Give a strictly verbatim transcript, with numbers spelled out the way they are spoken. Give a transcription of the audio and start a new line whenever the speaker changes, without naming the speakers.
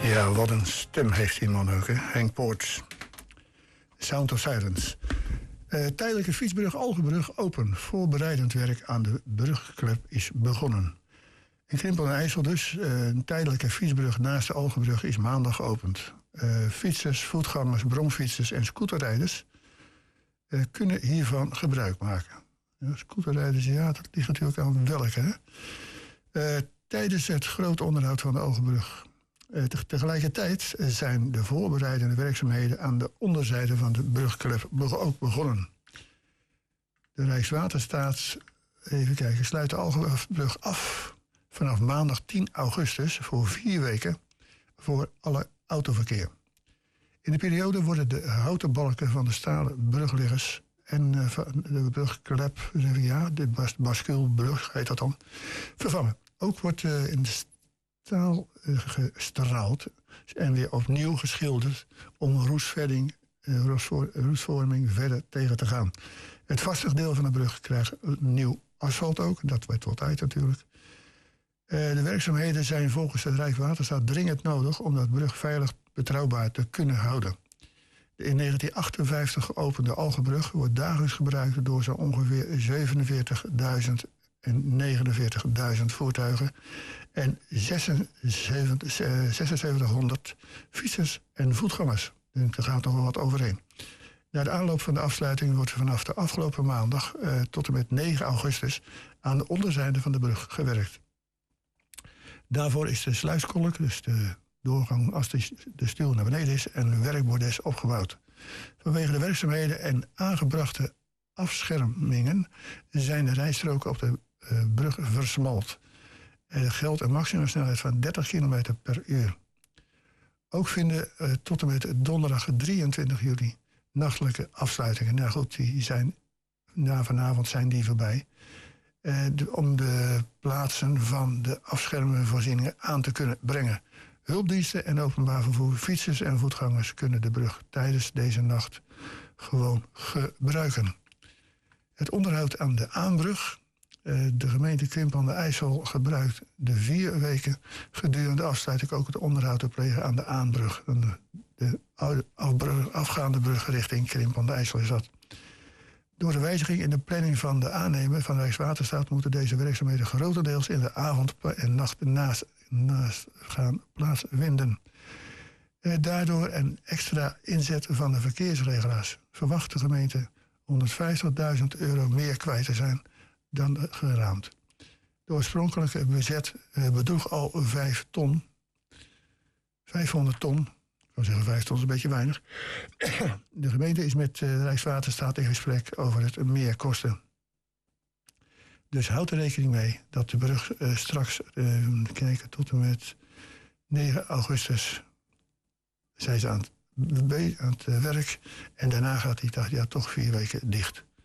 Ja, wat een stem heeft die man ook, hè? Henk Poorts. Sound of Silence. Uh, tijdelijke fietsbrug Algenbrug open. Voorbereidend werk aan de brugklep is begonnen. In Krimpel en IJssel dus. Uh, een tijdelijke fietsbrug naast de Algenbrug is maandag geopend. Uh, fietsers, voetgangers, bromfietsers en scooterrijders uh, kunnen hiervan gebruik maken. Ja, scooterrijders, ja, dat ligt natuurlijk aan welke. Hè? Uh, tijdens het grote onderhoud van de Algenbrug. Uh, te- tegelijkertijd zijn de voorbereidende werkzaamheden aan de onderzijde van de brugklep be- ook begonnen. De Rijkswaterstaat, even kijken, sluit de Algenbrug af vanaf maandag tien augustus voor vier weken voor alle autoverkeer. In de periode worden de houten balken van de stalen brugliggers en uh, van de brugklep, ja, de bas- basculebrug heet dat dan, vervangen. Ook wordt uh, in de staal uh, gestraald en weer opnieuw geschilderd om roestvedding, uh, roestvoor, roestvorming verder tegen te gaan. Het vaste deel van de brug krijgt nieuw asfalt ook, dat wordt wel tijd natuurlijk. Uh, de werkzaamheden zijn volgens de Rijkswaterstaat dringend nodig om de brug veilig betrouwbaar te kunnen houden. De in negentien achtenvijftig geopende Algenbrug wordt dagelijks gebruikt door zo ongeveer zevenenveertigduizend en negenenveertigduizend voertuigen en zesenzeventighonderd fietsers en voetgangers. Dus daar gaat nog wel wat overheen. Na de aanloop van de afsluiting wordt er vanaf de afgelopen maandag uh, tot en met negen augustus aan de onderzijde van de brug gewerkt. Daarvoor is de sluiskolk, dus de doorgang als de, de stuw naar beneden is, en een werkbordes opgebouwd. Vanwege de werkzaamheden en aangebrachte afschermingen zijn de rijstroken op de uh, brug versmalt. Er geldt een maximumsnelheid van dertig kilometer per uur. Ook vinden uh, tot en met donderdag drieëntwintig juli nachtelijke afsluitingen. Nou goed, die zijn, na vanavond zijn die voorbij. Uh, de, om de plaatsen van de afschermvoorzieningen aan te kunnen brengen. Hulpdiensten en openbaar vervoer, fietsers en voetgangers kunnen de brug tijdens deze nacht gewoon gebruiken. Het onderhoud aan de aanbrug. Uh, de gemeente Krimpel aan de IJssel gebruikt de vier weken gedurende de afsluiting ook het onderhoud te plegen aan de aanbrug. De, de oude, afbrug, afgaande brug richting Krimpel aan de IJssel is dat. Door de wijziging in de planning van de aannemer van Rijkswaterstaat moeten deze werkzaamheden grotendeels in de avond en nacht naast, naast gaan plaatsvinden. Eh, daardoor een extra inzet van de verkeersregelaars. Verwacht de gemeente honderdvijftigduizend euro meer kwijt te zijn dan geraamd. De oorspronkelijke budget eh, bedroeg al vijf ton. vijfhonderd ton. Ik zou zeggen, vijf ton is een beetje weinig. De gemeente is met de Rijkswaterstaat in gesprek over het meerkosten. Dus houd er rekening mee dat de brug uh, straks, uh, kijken, tot en met negen augustus zijn ze aan het, aan het werk. En daarna gaat die ja, toch vier weken dicht.